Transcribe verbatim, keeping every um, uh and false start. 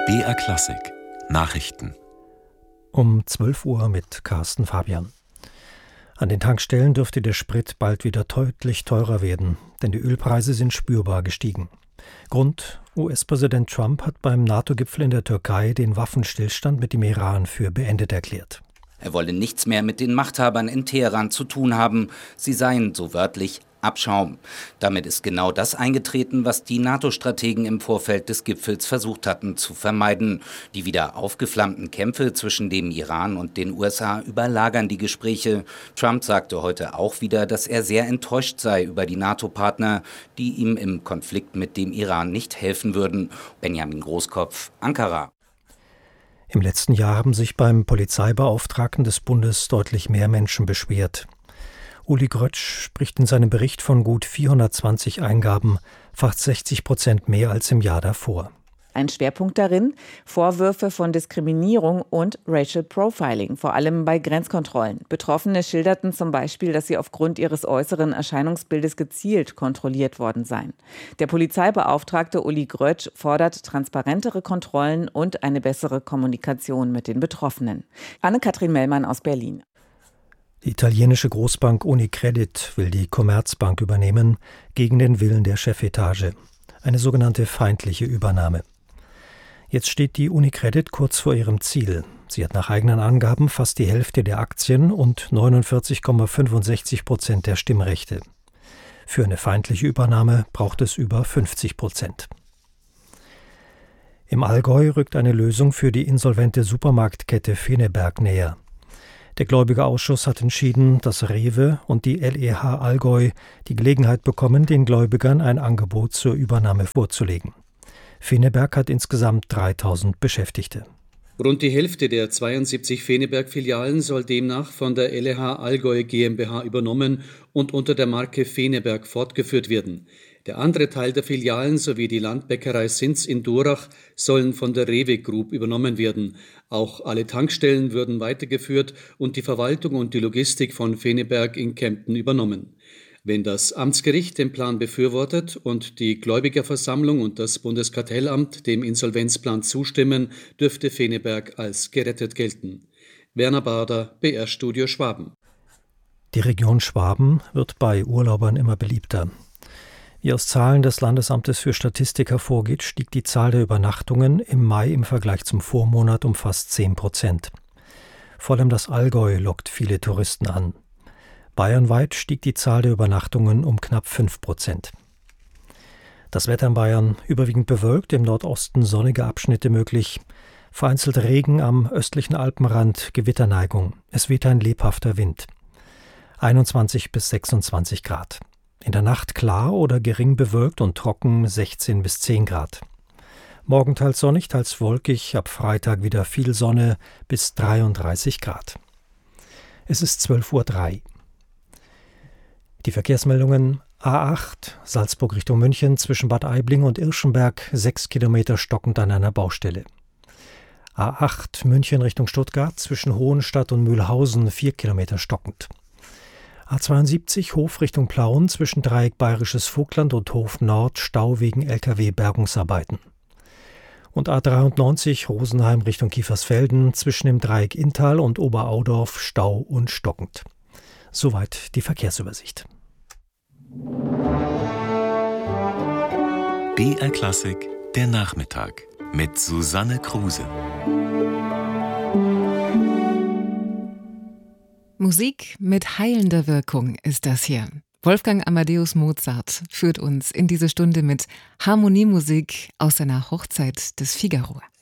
B R Klassik Nachrichten Um zwölf Uhr mit Carsten Fabian. An den Tankstellen dürfte der Sprit bald wieder deutlich teurer werden, denn die Ölpreise sind spürbar gestiegen. Grund: U S-Präsident Trump hat beim NATO-Gipfel in der Türkei den Waffenstillstand mit dem Iran für beendet erklärt. Er wolle nichts mehr mit den Machthabern in Teheran zu tun haben. Sie seien, so wörtlich, Abschaum. Damit ist genau das eingetreten, was die NATO-Strategen im Vorfeld des Gipfels versucht hatten zu vermeiden. Die wieder aufgeflammten Kämpfe zwischen dem Iran und den U S A überlagern die Gespräche. Trump sagte heute auch wieder, dass er sehr enttäuscht sei über die NATO-Partner, die ihm im Konflikt mit dem Iran nicht helfen würden. Benjamin Großkopf, Ankara. Im letzten Jahr haben sich beim Polizeibeauftragten des Bundes deutlich mehr Menschen beschwert. Uli Grötsch spricht in seinem Bericht von gut vierhundertzwanzig Eingaben, fast sechzig Prozent mehr als im Jahr davor. Ein Schwerpunkt darin: Vorwürfe von Diskriminierung und Racial Profiling, vor allem bei Grenzkontrollen. Betroffene schilderten zum Beispiel, dass sie aufgrund ihres äußeren Erscheinungsbildes gezielt kontrolliert worden seien. Der Polizeibeauftragte Uli Grötsch fordert transparentere Kontrollen und eine bessere Kommunikation mit den Betroffenen. Anne-Kathrin Mellmann aus Berlin. Die italienische Großbank Unicredit will die Commerzbank übernehmen, gegen den Willen der Chefetage. Eine sogenannte feindliche Übernahme. Jetzt steht die Unicredit kurz vor ihrem Ziel. Sie hat nach eigenen Angaben fast die Hälfte der Aktien und neunundvierzig Komma fünfundsechzig Prozent der Stimmrechte. Für eine feindliche Übernahme braucht es über fünfzig Prozent. Im Allgäu rückt eine Lösung für die insolvente Supermarktkette Feneberg näher. Der Gläubigerausschuss hat entschieden, dass Rewe und die L E H Allgäu die Gelegenheit bekommen, den Gläubigern ein Angebot zur Übernahme vorzulegen. Feneberg hat insgesamt dreitausend Beschäftigte. Rund die Hälfte der zweiundsiebzig Feneberg-Filialen soll demnach von der L E H Allgäu GmbH übernommen und unter der Marke Feneberg fortgeführt werden. Der andere Teil der Filialen sowie die Landbäckerei Sinz in Durach sollen von der Rewe Group übernommen werden. Auch alle Tankstellen würden weitergeführt und die Verwaltung und die Logistik von Feneberg in Kempten übernommen. Wenn das Amtsgericht den Plan befürwortet und die Gläubigerversammlung und das Bundeskartellamt dem Insolvenzplan zustimmen, dürfte Feneberg als gerettet gelten. Werner Bader, B R Studio Schwaben. Die Region Schwaben wird bei Urlaubern immer beliebter. Wie aus Zahlen des Landesamtes für Statistik hervorgeht, stieg die Zahl der Übernachtungen im Mai im Vergleich zum Vormonat um fast zehn Prozent. Vor allem das Allgäu lockt viele Touristen an. Bayernweit stieg die Zahl der Übernachtungen um knapp fünf Prozent. Das Wetter in Bayern: überwiegend bewölkt, im Nordosten sonnige Abschnitte möglich, vereinzelt Regen am östlichen Alpenrand, Gewitterneigung. Es weht ein lebhafter Wind. einundzwanzig bis sechsundzwanzig Grad. In der Nacht klar oder gering bewölkt und trocken, sechzehn bis zehn Grad. Morgen teils sonnig, teils wolkig, ab Freitag wieder viel Sonne bis dreiunddreißig Grad. Es ist zwölf Uhr drei. Die Verkehrsmeldungen: A acht, Salzburg Richtung München, zwischen Bad Aibling und Irschenberg, sechs Kilometer stockend an einer Baustelle. A acht, München Richtung Stuttgart, zwischen Hohenstadt und Mühlhausen, vier Kilometer stockend. A zweiundsiebzig, Hof Richtung Plauen, zwischen Dreieck Bayerisches Vogtland und Hof Nord, Stau wegen L K W-Bergungsarbeiten. Und A dreiundneunzig, Rosenheim Richtung Kiefersfelden, zwischen dem Dreieck Inntal und Oberaudorf, Stau und stockend. Soweit die Verkehrsübersicht. B R Klassik, der Nachmittag mit Susanne Kruse. Musik mit heilender Wirkung ist das hier. Wolfgang Amadeus Mozart führt uns in diese Stunde mit Harmoniemusik aus seiner Hochzeit des Figaro.